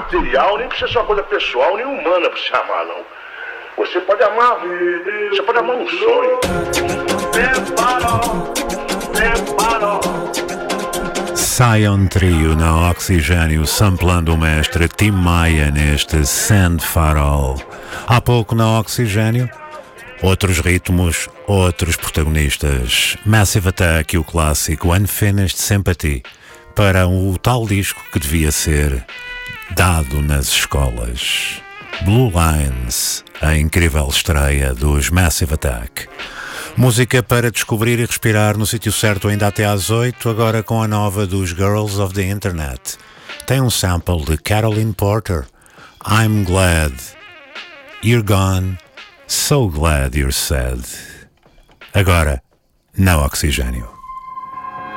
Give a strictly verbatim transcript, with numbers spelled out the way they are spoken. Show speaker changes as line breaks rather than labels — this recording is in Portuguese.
material, nem precisa ser uma coisa pessoal, nem humana pra você amar, não. Você pode amar, você pode amar um sonho.
Scion Trio na Oxigênio, samplando o mestre Tim Maia neste Sand Farol. Há pouco na Oxigênio, outros ritmos, outros protagonistas. Massive Attack e o clássico Unfinished Sympathy, para o tal disco que devia ser dado nas escolas. Blue Lines, a incrível estreia dos Massive Attack. Música para descobrir e respirar no sítio certo ainda até às oito, agora com a nova dos Girls of the Internet. Tem um sample de Caroline Porter. I'm glad you're gone, so glad you're sad. Agora, na Oxigênio.